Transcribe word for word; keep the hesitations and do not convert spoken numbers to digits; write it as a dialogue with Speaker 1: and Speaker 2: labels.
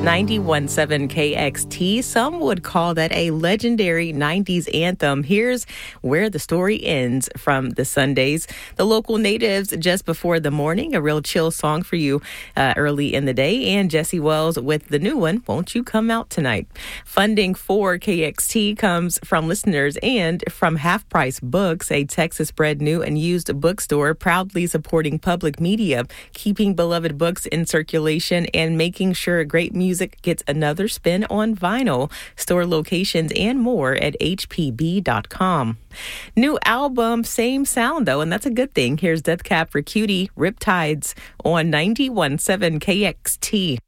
Speaker 1: ninety-one point seven K X T. Some would call that a legendary nineties anthem. Here's where the story ends from the Sundays. The local natives just before the morning, a real chill song for you uh, early in the day. And Jesse Wells with the new one, Won't You Come Out Tonight? Funding for K X T comes from listeners and from Half Price Books, a Texas-bred new and used bookstore proudly supporting public media, keeping beloved books in circulation, and making sure great music gets another spin on vinyl. Store locations and more at H P B dot com. New album, same sound though, and that's a good thing. Here's Death Cab for Cutie, Riptides on ninety-one point seven K X T.